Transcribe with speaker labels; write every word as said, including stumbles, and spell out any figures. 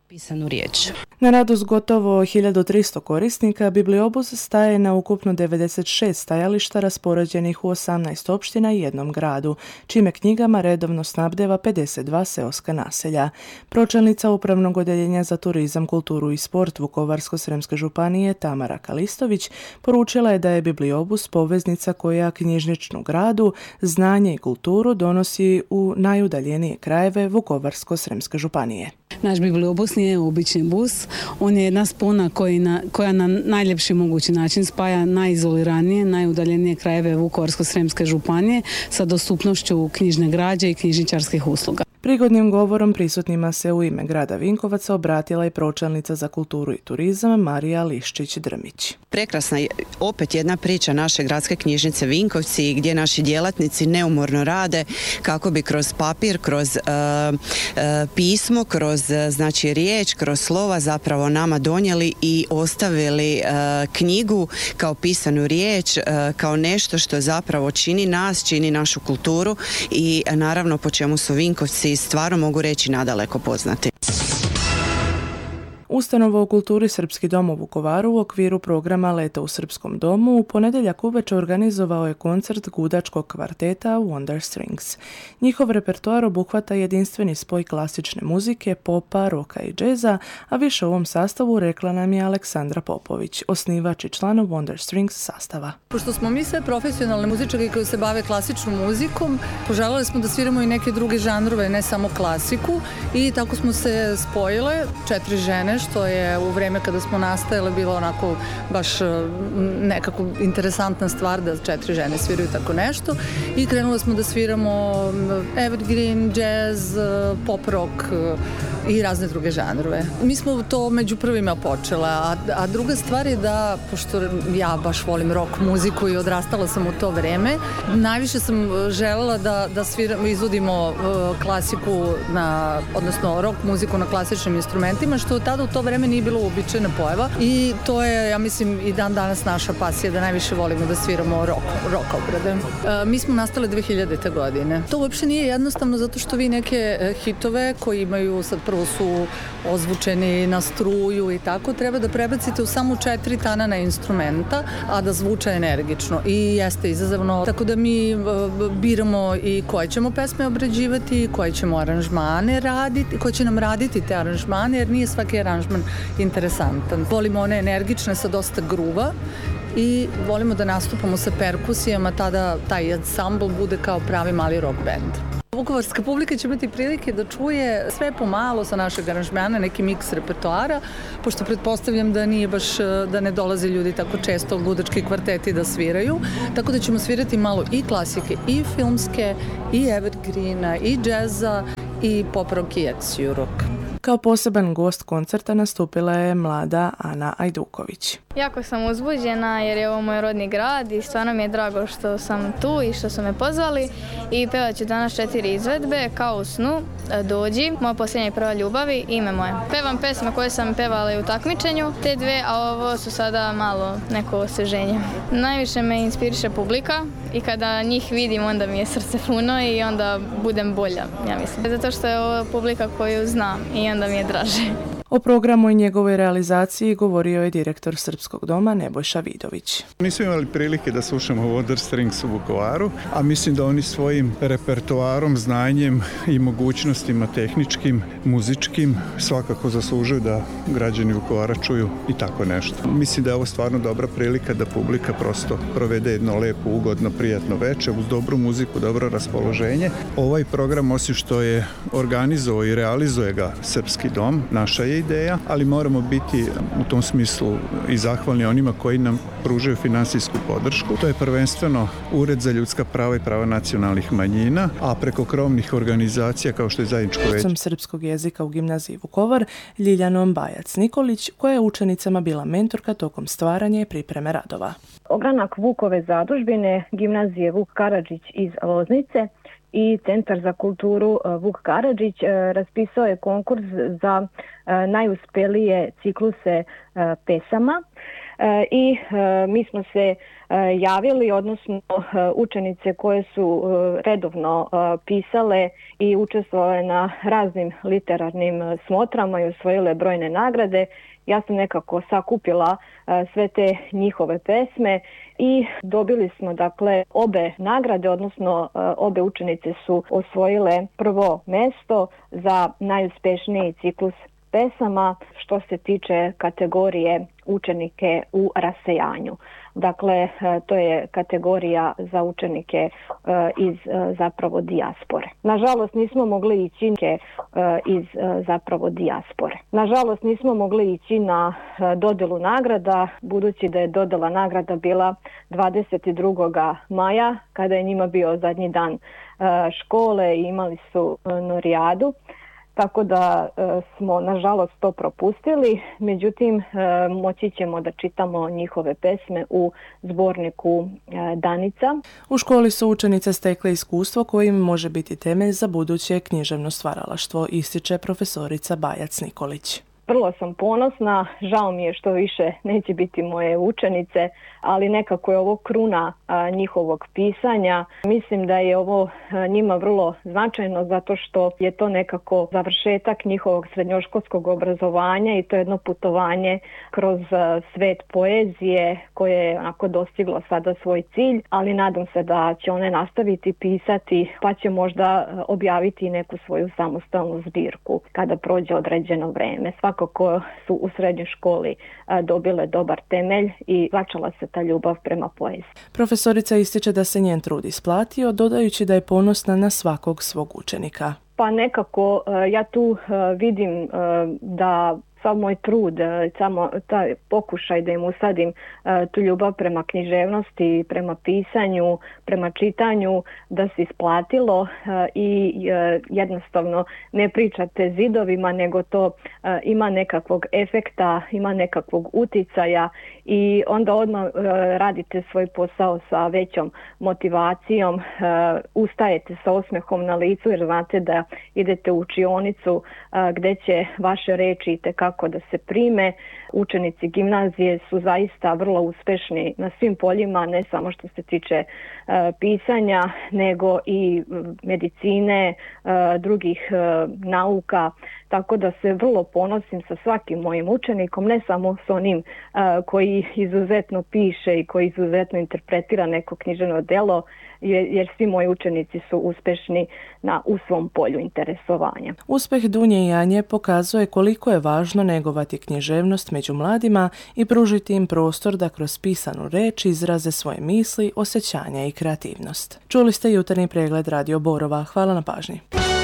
Speaker 1: pisanu riječ.
Speaker 2: Na radost gotovo hiljadu tristo korisnika, Bibliobus staje na ukupno devedeset šest stajališta raspoređenih u osamnaest opština i jednom gradu, čime knjigama redovno snabdeva pedeset dva seoska naselja. Pročelnica Upravnog odjeljenja za turizam, kulturu i sport Vukovarsko-srijemske županije Tamara Kalistović poručila je da je Bibliobus poveznica koja knjižničnu gradu, znanje i kulturu donosi u najudaljenije krajeve Vukovarsko-srijemske županije.
Speaker 3: Naš Bibliobus nije obični bus, on je jedna spona koji na, koja na najljepši mogući način spaja najizoliranije, najudaljenije krajeve Vukovarsko-srijemske županije sa dostupnošću knjižne građe i knjižničarskih usluga.
Speaker 2: Prigodnim govorom prisutnima se u ime grada Vinkovaca obratila i pročelnica za kulturu i turizam Marija Liščić-Drmić.
Speaker 1: Prekrasna je opet jedna priča naše gradske knjižnice Vinkovci gdje naši djelatnici neumorno rade kako bi kroz papir, kroz uh, uh, pismo, kroz uh, znači riječ, kroz slova zapravo nama donijeli i ostavili uh, knjigu kao pisanu riječ, uh, kao nešto što zapravo čini nas, čini našu kulturu i uh, naravno po čemu su Vinkovci stvarno mogu reći nadaleko poznati.
Speaker 2: Ustanova u kulturi Srpski dom u Vukovaru u okviru programa Leta u Srpskom domu u ponedjeljak uveče organizovao je koncert gudačkog kvarteta Wonder Strings. Njihov repertoar obuhvata jedinstveni spoj klasične muzike, popa, roka i džeza, a više u ovom sastavu rekla nam je Aleksandra Popović, osnivač i član Wonder Strings sastava.
Speaker 4: Pošto smo mi sve profesionalne muzičari koji se bave klasičnom muzikom, poželjeli smo da sviramo i neke druge žanrove, ne samo klasiku, i tako smo se spojile, četiri žene, što je u vreme kada smo nastajale bilo onako baš nekako interesantna stvar da četiri žene sviraju tako nešto, i krenule smo da sviramo evergreen, jazz, pop rock i razne druge žanrove. Mi smo to među prvima počela, a, a druga stvar je da, pošto ja baš volim rock muziku i odrastala sam u to vreme, najviše sam želela da, da sviramo, izvodimo klasiku, na, odnosno rock muziku na klasičnim instrumentima, što tada u to vreme nije bilo uobičajena pojava, i to je, ja mislim, i dan danas naša pasija da najviše volimo da sviramo rock, rock obrade. E, mi smo nastale dve hiljadite. godine. To uopšte nije jednostavno zato što vi neke hitove koji imaju, sad prvo su ozvučeni na struju i tako, treba da prebacite u samo četiri tanana instrumenta, a da zvuče energično, i jeste izazovno, tako da mi biramo i koje ćemo pesme obrađivati, koje ćemo aranžmane raditi, koje će nam raditi te aranžmane, jer nije svaki aranžman interesantan. Volimo one energične sa dosta gruva i volimo da nastupamo sa perkusijama, tada taj ansambl bude kao pravi mali rock band. Vukovarska publika će imati prilike da čuje sve pomalo sa našeg aranžmana, neki miks repertoara, pošto pretpostavljam da nije baš, da ne dolaze ljudi tako često gudački kvarteti da sviraju, tako da ćemo svirati malo i klasike, i filmske, i evergreena, i džeza, i pop rock i edsiju rock.
Speaker 2: Kao poseban gost koncerta nastupila je mlada Ana Ajduković.
Speaker 5: Jako sam uzbuđena jer je ovo moj rodni grad i stvarno mi je drago što sam tu i što su me pozvali, i pevat ću danas četiri izvedbe, Kao u snu, Dođi, Moja posljednja prva ljubavi, Ime moje. Pevam pesme koje sam pevala i u takmičenju, te dve, a ovo su sada malo neko osvježenje. Najviše me inspiriše publika i kada njih vidim onda mi je srce puno i onda budem bolja, ja mislim. Zato što je ovo publika koju znam i onda mi je draže.
Speaker 2: O programu i njegovoj realizaciji govorio je direktor Srpskog doma Nebojša Vidović.
Speaker 6: Mi smo imali prilike da slušamo Wonder Strings u Vukovaru, a mislim da oni svojim repertoarom, znanjem i mogućnostima tehničkim, muzičkim svakako zaslužuju da građani Vukovara čuju i tako nešto. Mislim da je ovo stvarno dobra prilika da publika prosto provede jedno lepo, ugodno, prijatno veče uz dobru muziku, dobro raspoloženje. Ovaj program, osim što je organizovao i realizuje ga Srpski dom, naša je ideja, ali moramo biti u tom smislu i zahvalni onima koji nam pružaju finansijsku podršku. To je prvenstveno Ured za ljudska prava i prava nacionalnih manjina, a preko krovnih organizacija kao što je Zajedničko veće
Speaker 2: srpskog jezika u gimnaziji Vukovar Ljiljanom Bajac-Nikolić, koja je učenicama bila mentorka tokom stvaranja i pripreme radova.
Speaker 7: Ogranak Vukove zadužbine gimnazije Vuk Karadžić iz Loznice i Centar za kulturu Vuk Karadžić raspisao je konkurs za najuspelije cikluse pesama. i mi smo se javili, odnosno učenice koje su redovno pisale i učestvovale na raznim literarnim smotrama i osvojile brojne nagrade. Ja sam nekako sakupila sve te njihove pesme i dobili smo dakle obe nagrade, odnosno obe učenice su osvojile prvo mesto za najuspješniji ciklus pesama što se tiče kategorije učenike u rasejanju. Dakle, to je kategorija za učenike iz zapravo dijaspore. Nažalost, nismo mogli ići iz zapravo dijaspore. Nažalost, nismo mogli ići na dodjelu nagrada, budući da je dodjela nagrada bila dvadeset drugog maja, kada je njima bio zadnji dan škole i imali su norijadu. Tako da e, smo nažalost to propustili, međutim e, moći ćemo da čitamo njihove pesme u zborniku e, Danica.
Speaker 2: U školi su učenice stekle iskustvo koje im može biti temelj za buduće književno stvaralaštvo, ističe profesorica Bajac Nikolić.
Speaker 7: Vrlo sam ponosna, žao mi je što više neće biti moje učenice, ali nekako je ovo kruna a, njihovog pisanja. Mislim da je ovo a, njima vrlo značajno zato što je to nekako završetak njihovog srednjoškolskog obrazovanja i to je jedno putovanje kroz a, svet poezije koje je onako dostiglo sada svoj cilj, ali nadam se da će one nastaviti pisati pa će možda objaviti neku svoju samostalnu zbirku kada prođe određeno vreme. Svakako su u srednjoj školi a, dobile dobar temelj i začala se ta ljubav prema poeziji.
Speaker 2: Profesorica ističe da se njen trud isplatio, dodajući da je ponosna na svakog svog učenika.
Speaker 7: Pa nekako ja tu vidim da sav moj trud, samo taj pokušaj da im usadim tu ljubav prema književnosti, prema pisanju, prema čitanju, da se isplatilo i jednostavno ne pričate zidovima, nego to ima nekakvog efekta, ima nekakvog uticaja i onda odmah radite svoj posao sa većom motivacijom, ustajete sa osmehom na licu jer znate da idete u učionicu gdje će vaše reči itekako da se prime. Učenici gimnazije su zaista vrlo uspešni na svim poljima, ne samo što se tiče uh, pisanja, nego i medicine, uh, drugih uh, nauka, tako da se vrlo ponosim sa svakim mojim učenikom, ne samo s onim uh, koji izuzetno piše i koji izuzetno interpretira neko književno delo, jer, jer svi moji učenici su uspešni na, u svom polju interesovanja.
Speaker 2: Uspeh Dunje i Anje pokazuje koliko je važno negovati književnost među mladima i pružiti im prostor da kroz pisanu reč izraze svoje misli, osjećanja i kreativnost. Čuli ste jutarnji pregled Radio Borova. Hvala na pažnji.